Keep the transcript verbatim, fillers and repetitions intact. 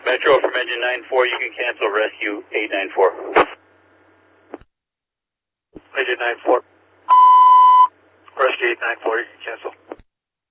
Metro from engine nine four, you can cancel rescue eight nine four. Engine nine four. Rescue eight nine four, you can cancel.